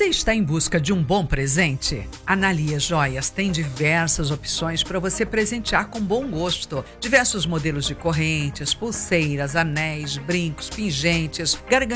Você está em busca de um bom presente? A Nalia Joias tem diversas opções para você presentear com bom gosto. Diversos modelos de correntes, pulseiras, anéis, brincos, pingentes, gargantilhos